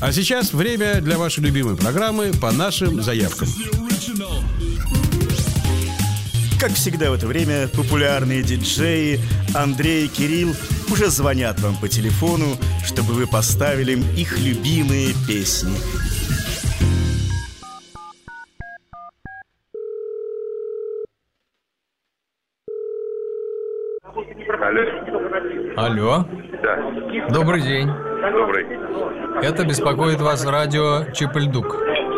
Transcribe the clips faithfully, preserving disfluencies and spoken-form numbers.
А сейчас время для вашей любимой программы «По нашим заявкам». Как всегда в это время популярные диджеи Андрей и Кирилл уже звонят вам по телефону, чтобы вы поставили им их любимые песни. Алло. Алло. Да. Добрый день. Добрый. Это беспокоит вас радио Чип-Ль-Дук.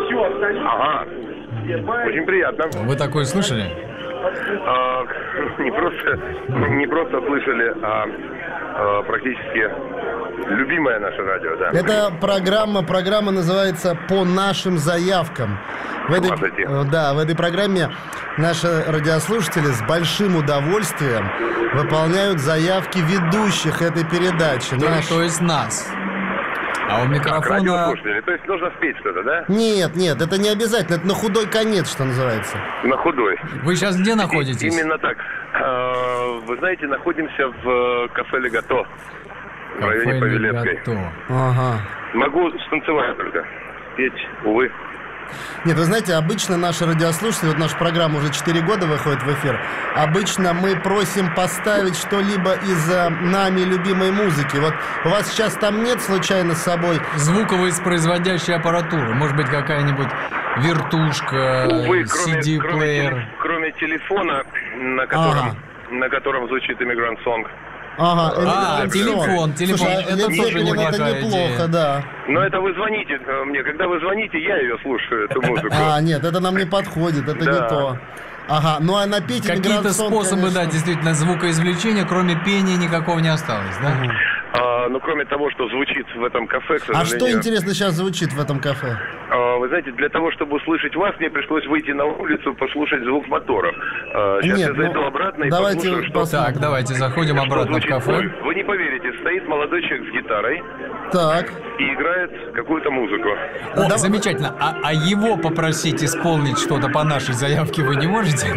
Ага. Очень приятно. Вы такое слышали? А, не просто, не просто слышали, а, а практически любимое наше радио, да. Это программа, программа называется «По нашим заявкам». В этой, да, в этой программе наши радиослушатели с большим удовольствием выполняют заявки ведущих этой передачи. То, Наш... то есть нас. А у микрофона... Радиослушатели, то есть нужно спеть что-то, да? Нет, нет, это не обязательно, это на худой конец, что называется. На худой. Вы сейчас где находитесь? И, именно так. А, вы знаете, находимся в кафе «Легато», в районе Павелецкой. Ага. Могу станцевать только. Петь, увы. Нет, вы знаете, обычно наши радиослушатели, вот наша программа уже четыре года выходит в эфир, обычно мы просим поставить что-либо из нами любимой музыки. Вот у вас сейчас там нет случайно с собой звуковоспроизводящей аппаратуры? Может быть, какая-нибудь вертушка, увы, си ди-плеер? Кроме, кроме телефона, на котором, ага. на котором звучит «Иммигрант Сонг». Ага, а, это, телефон, все. телефон, Слушай, это тоже неплохая это неплохо, идея. Да. Но это вы звоните мне, когда вы звоните, я ее слушаю, эту музыку. А, нет, это нам не подходит, это да. не то. Ага, ну а напеть какие-то способы, конечно. Да, действительно, звукоизвлечения, кроме пения, никакого не осталось, да? Угу. А, ну, кроме того, что звучит в этом кафе, к сожалению... А что, интересно, сейчас звучит в этом кафе? А, вы знаете, для того, чтобы услышать вас, мне пришлось выйти на улицу, послушать звук моторов. А, сейчас Нет, я зайду ну, обратно и давайте послушаю, что... Так, давайте заходим обратно в кафе. Вы, вы не поверите, стоит молодой человек с гитарой. Так. И играет какую-то музыку. О, да, замечательно. А, а его попросить исполнить что-то по нашей заявке вы не можете?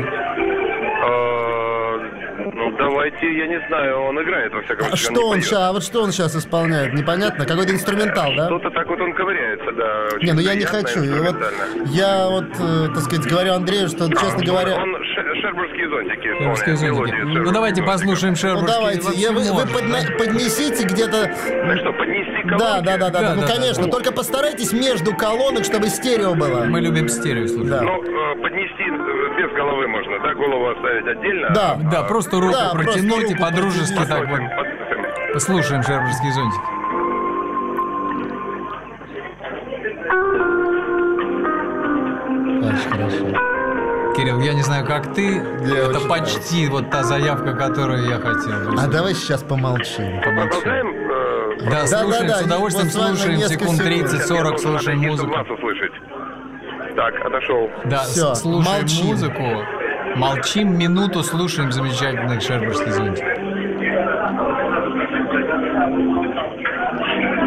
Ну, давайте, я не знаю, он играет, во всяком случае. А что он сейчас, а вот что он сейчас исполняет? Непонятно? Какой-то инструментал, да? Что-то так вот он ковыряется, да. Не, ну я не хочу. И вот я вот, э, так сказать, говорю Андрею, что, а, честно говоря... Он шербургские зонтики. Шербургские зонтики. Ну, давайте послушаем шербургские. Ну, давайте. Я, вы вы подна- поднесите где-то... Так что, поднести колонки? Да, да, да, да, да, ну, да, конечно. да. Только постарайтесь между колонок, чтобы стерео было. Мы любим стерео слушать. Да. Ну, поднести без головы можно, да? Голову оставить отдельно? Да. Да, просто руку Да, протянуть просто и руку по-дружески протянуть. так вот. Послушаем шербургские зонтики. Очень хорошо. Кирилл, я не знаю, как ты, Я это очень почти хорошо. Вот та заявка, которую я хотел. А давай сейчас помолчим. Продолжаем? Да, Да, слушаем, да, да, с удовольствием буквально слушаем, несколько секунд секунд. тридцать-сорок слушаем музыку. Вас услышать. Так, отошел. Да, Всё, слушаем молчим. музыку. Молчим минуту, слушаем замечательных шербургских зонтиков.